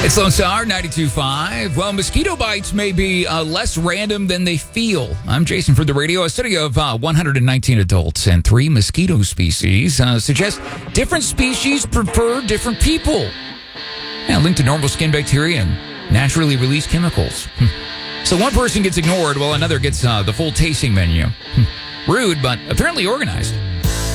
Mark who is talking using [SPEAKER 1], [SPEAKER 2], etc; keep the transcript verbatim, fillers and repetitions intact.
[SPEAKER 1] It's Lone Star ninety-two point five. Well, mosquito bites may be uh, less random than they feel. I'm Jason for the radio. A study of uh, one hundred nineteen adults and three mosquito species uh, suggests different species prefer different people. Yeah, linked to normal skin bacteria and naturally released chemicals. So one person gets ignored while another gets uh, the full tasting menu. Rude, but apparently organized.